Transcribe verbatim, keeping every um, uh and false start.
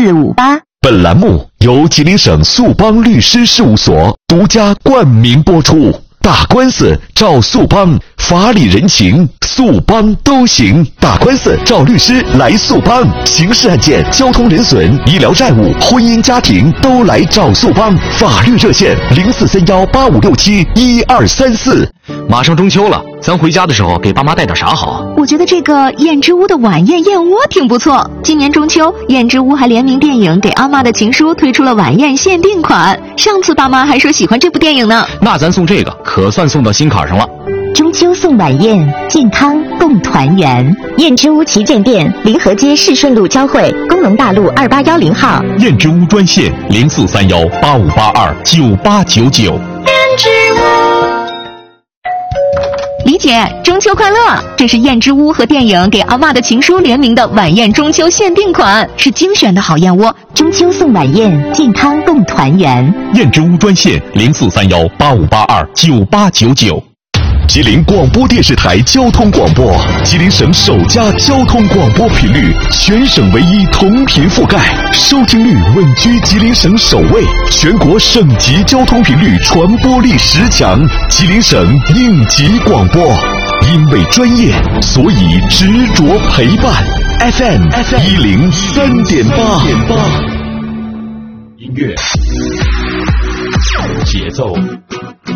四五八。 本栏目由吉林省速邦律师事务所独家冠名播出。打官司找速邦，法理人情速邦都行。打官司找律师来速邦，刑事案件、交通人损、医疗债务、婚姻家庭都来找速邦。法律热线零四三幺八五六七一二三四。 马上中秋了，咱回家的时候给爸妈带点啥好啊？ 我觉得这个燕之屋的晚宴燕窝挺不错。今年中秋，燕之屋还联名电影《给阿妈的情书》推出了晚宴限定款。上次爸妈还说喜欢这部电影呢。 那咱送这个，可算送到心坎上了。 中秋送晚宴，健康共团圆。燕之屋旗舰店，临河街市顺路交汇，工农大路二八幺零号。 燕之屋专线零四三幺八五八二九八九九。 燕之屋。李姐，中秋快乐！这是燕之屋和电影《给阿嬷的情书》联名的晚宴中秋限定款，是精选的好燕窝。 中秋送晚宴，健康共团圆。 燕之屋专线零四三幺八五八二九八九九。吉林广播电视台交通广播，吉林省首家交通广播频率，全省唯一同频覆盖，收听率稳居吉林省首位，全国省级交通频率传播力十强，吉林省应急广播。因为专业，所以执着陪伴。F M 一零三点八，音乐节奏。